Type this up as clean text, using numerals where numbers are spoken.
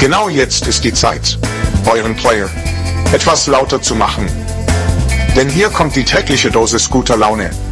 Genau jetzt ist die Zeit, euren Player etwas lauter zu machen. Denn hier kommt die tägliche Dosis guter Laune.